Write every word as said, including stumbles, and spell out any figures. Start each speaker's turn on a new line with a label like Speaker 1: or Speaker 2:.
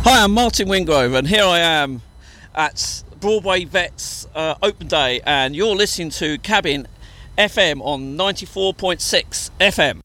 Speaker 1: Hi, I'm Martin Wingrove, and here I am at Broadway Vets uh, Open Day, and you're listening to Cabin F M on ninety-four point six F M.